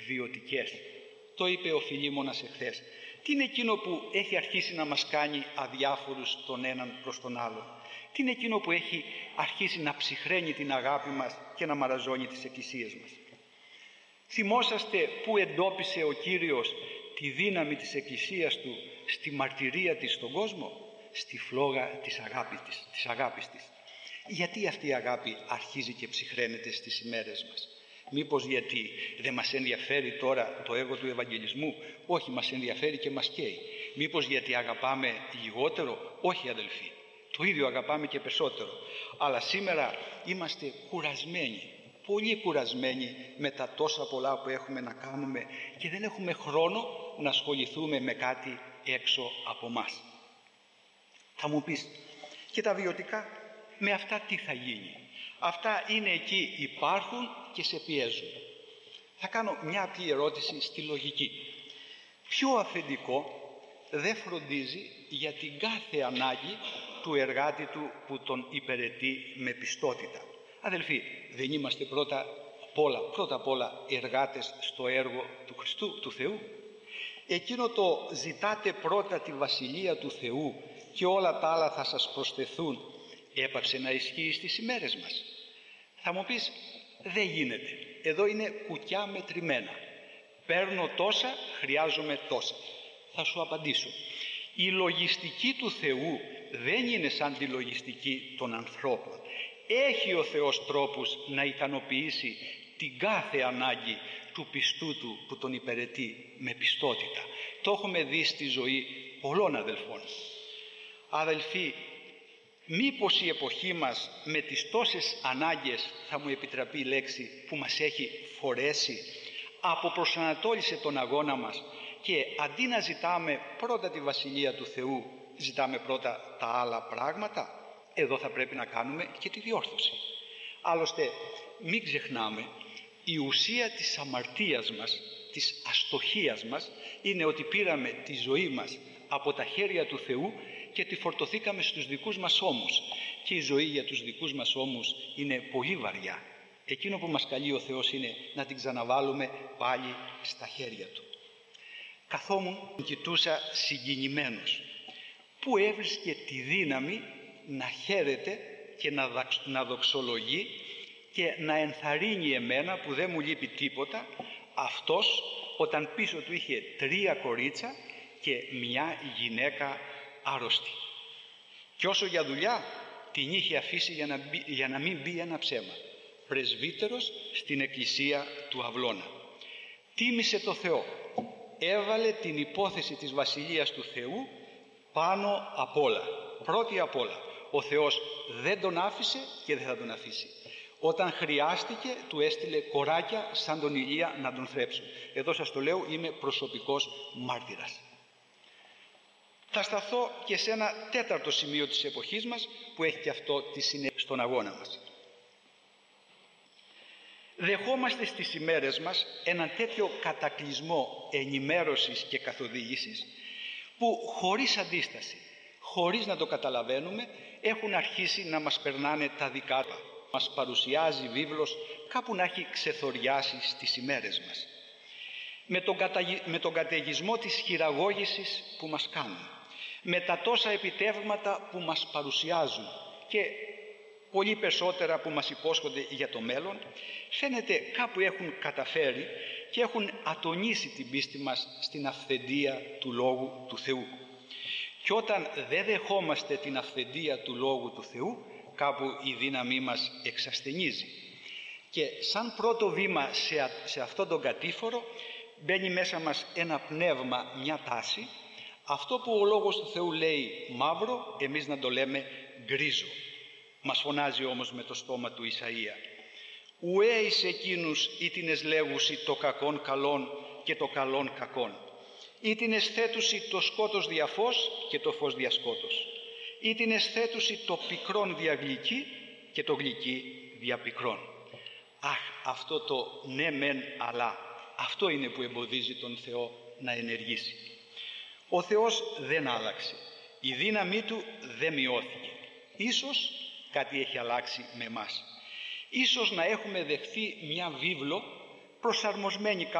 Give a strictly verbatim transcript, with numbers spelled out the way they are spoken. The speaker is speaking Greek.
βιωτικές. Το είπε ο Φιλίμωνας εχθές. Τι είναι εκείνο που έχει αρχίσει να μας κάνει αδιάφορους τον έναν προς τον άλλον? Τι είναι εκείνο που έχει αρχίσει να ψυχραίνει την αγάπη μας και να μαραζώνει τις εκκλησίες μας? Θυμόσαστε που εντόπισε ο Κύριος τη δύναμη της Εκκλησίας Του στη μαρτυρία της στον κόσμο? Στη φλόγα της αγάπης της, της αγάπης της. Γιατί αυτή η αγάπη αρχίζει και ψυχραίνεται στις ημέρες μας? Μήπως γιατί δεν μας ενδιαφέρει τώρα το έργο του Ευαγγελισμού? Όχι, μας ενδιαφέρει και μας καίει. Μήπως γιατί αγαπάμε λιγότερο? Όχι, αδελφοί, το ίδιο αγαπάμε και περισσότερο. Αλλά σήμερα είμαστε κουρασμένοι, πολύ κουρασμένοι με τα τόσα πολλά που έχουμε να κάνουμε και δεν έχουμε χρόνο να ασχοληθούμε με κάτι έξω από μας. Θα μου πεις, και τα βιωτικά, με αυτά τι θα γίνει? Αυτά είναι εκεί, υπάρχουν και σε πιέζουν. Θα κάνω μια απλή ερώτηση στη λογική. Ποιο αφεντικό δεν φροντίζει για την κάθε ανάγκη του εργάτη του που τον υπηρετεί με πιστότητα? Αδελφοί, δεν είμαστε πρώτα απ' όλα, πρώτα απ' όλα εργάτες στο έργο του Χριστού, του Θεού? Εκείνο το «ζητάτε πρώτα τη Βασιλεία του Θεού και όλα τα άλλα θα σας προσθεθούν» έπαψε να ισχύει στις ημέρες μας? Θα μου πεις, δεν γίνεται. Εδώ είναι κουκιά μετρημένα. Παίρνω τόσα, χρειάζομαι τόσα. Θα σου απαντήσω. Η λογιστική του Θεού δεν είναι σαν τη λογιστική των ανθρώπων. Έχει ο Θεός τρόπους να ικανοποιήσει την κάθε ανάγκη του πιστού Του που τον υπηρετεί με πιστότητα. Το έχουμε δει στη ζωή πολλών αδελφών. Αδελφοί, μήπως η εποχή μας με τις τόσες ανάγκες, θα μου επιτραπεί η λέξη, που μας έχει φορέσει, αποπροσανατόλισε τον αγώνα μας και αντί να ζητάμε πρώτα τη Βασιλεία του Θεού, ζητάμε πρώτα τα άλλα πράγματα? Εδώ θα πρέπει να κάνουμε και τη διόρθωση. Άλλωστε, μην ξεχνάμε, η ουσία της αμαρτίας μας, της αστοχίας μας, είναι ότι πήραμε τη ζωή μας από τα χέρια του Θεού και τη φορτωθήκαμε στους δικούς μας ώμους. Και η ζωή για τους δικούς μας ώμους είναι πολύ βαριά. Εκείνο που μας καλεί ο Θεός είναι να την ξαναβάλουμε πάλι στα χέρια Του. Καθόμουν, κοιτούσα συγκινημένος. Πού έβρισκε τη δύναμη να χαίρεται και να, δαξ, να δοξολογεί και να ενθαρρύνει εμένα που δεν μου λείπει τίποτα, αυτός όταν πίσω του είχε τρία κορίτσα και μια γυναίκα άρρωστη. Και όσο για δουλειά, την είχε αφήσει για να, μπει, για να μην μπει ένα ψέμα. Πρεσβύτερος στην εκκλησία του Αυλώνα. Τίμησε το Θεό. Έβαλε την υπόθεση της Βασιλείας του Θεού πάνω απ' όλα. Πρώτη απ' όλα. Ο Θεός δεν τον άφησε και δεν θα τον αφήσει. Όταν χρειάστηκε, του έστειλε κοράκια σαν τον Ηλία να τον θρέψουν. Εδώ σας το λέω, είμαι προσωπικός μάρτυρας. Θα σταθώ και σε ένα τέταρτο σημείο της εποχής μας που έχει και αυτό τη συνέχεια στον αγώνα μας. Δεχόμαστε στις ημέρες μας έναν τέτοιο κατακλυσμό ενημέρωσης και καθοδήγησης που χωρίς αντίσταση, χωρίς να το καταλαβαίνουμε, έχουν αρχίσει να μας περνάνε τα δικά του. Μας παρουσιάζει βίβλος κάπου να έχει ξεθοριάσει στις ημέρες μας. Με τον, καταγι... με τον καταιγισμό της χειραγώγησης που μας κάνουν, με τα τόσα επιτεύγματα που μας παρουσιάζουν και πολύ περισσότερα που μας υπόσχονται για το μέλλον, φαίνεται κάπου έχουν καταφέρει και έχουν ατονίσει την πίστη μας στην αυθεντία του Λόγου του Θεού. Και όταν δεν δεχόμαστε την αυθεντία του Λόγου του Θεού, κάπου η δύναμή μας εξασθενίζει. Και σαν πρώτο βήμα σε, σε αυτόν τον κατήφορο μπαίνει μέσα μας ένα πνεύμα, μια τάση, αυτό που ο Λόγος του Θεού λέει μαύρο, εμείς να το λέμε γκρίζο. Μας φωνάζει όμως με το στόμα του Ισαΐα. Ουέ εις εκείνους ήτινες λέγουσι το κακόν καλόν και το καλόν κακόν. Ήτινες θέτουσι το σκότος δια φως και το φως δια σκότος. Ήτινες θέτουσι το πικρόν δια γλυκή και το γλυκή δια πικρόν. Αχ, αυτό το ναι μεν αλλά, αυτό είναι που εμποδίζει τον Θεό να ενεργήσει. Ο Θεός δεν άλλαξε. Η δύναμή Του δεν μειώθηκε. Ίσως κάτι έχει αλλάξει με εμάς. Ίσως να έχουμε δεχθεί μια βίβλο προσαρμοσμένη